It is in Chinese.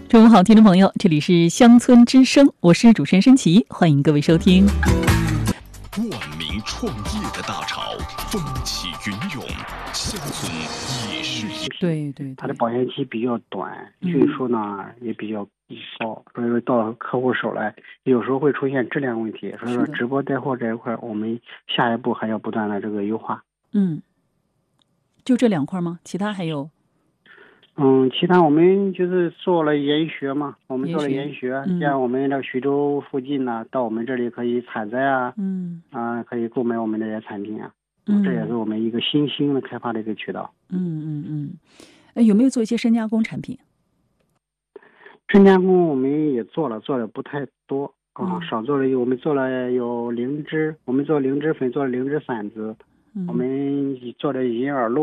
中午好，听众朋友，这里是乡村之声，我是主持人申奇，欢迎各位收听。 万民创业的大潮，风起云涌，乡村也是一对， 它的保鲜期比较短，运输呢也比较高，所以说到客户手来，有时候会出现质量问题。所以说直播带货这一块，我们下一步还要不断的这个优化。 就这2块吗？其他还有？ 其他我们就是做了研学嘛，我们做了研学，像我们的徐州附近呢，到我们这里可以采摘啊，可以购买我们这些产品啊，这也是我们一个新兴的开发的一个渠道。 有没有做一些深加工产品？ 深加工我们也做了不太多少做了。我们做了有灵芝，我们做灵芝粉，做了灵芝馓子，我们做了银耳露。